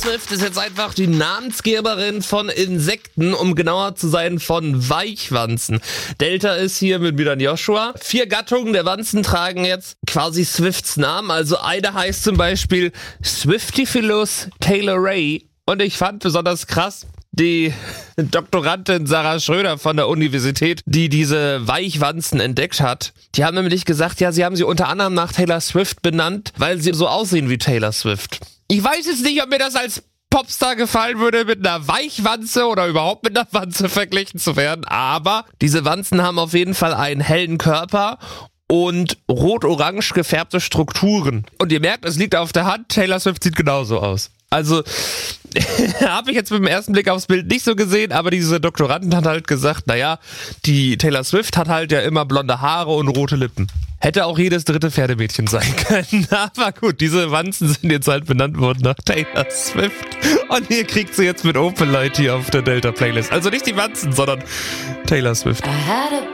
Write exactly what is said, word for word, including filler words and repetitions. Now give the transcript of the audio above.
Swift ist jetzt einfach die Namensgeberin von Insekten, um genauer zu sein von Weichwanzen. Delta ist hier mit mir dann Joshua. Vier Gattungen der Wanzen tragen jetzt quasi Swifts Namen. Also eine heißt zum Beispiel Swiftifilus taylori. Und ich fand besonders krass, die Doktorandin Sarah Schröder von der Universität, die diese Weichwanzen entdeckt hat, die haben nämlich gesagt, ja, sie haben sie unter anderem nach Taylor Swift benannt, weil sie so aussehen wie Taylor Swift. Ich weiß jetzt nicht, ob mir das als Popstar gefallen würde, mit einer Weichwanze oder überhaupt mit einer Wanze verglichen zu werden, aber diese Wanzen haben auf jeden Fall einen hellen Körper und rot-orange gefärbte Strukturen. Und ihr merkt, es liegt auf der Hand, Taylor Swift sieht genauso aus. Also, habe ich jetzt mit dem ersten Blick aufs Bild nicht so gesehen, aber diese Doktorandin hat halt gesagt, naja, die Taylor Swift hat halt ja immer blonde Haare und rote Lippen. Hätte auch jedes dritte Pferdemädchen sein können. Aber gut, diese Wanzen sind jetzt halt benannt worden nach Taylor Swift. Und ihr kriegt sie jetzt mit Open Light hier auf der Delta Playlist. Also nicht die Wanzen, sondern Taylor Swift.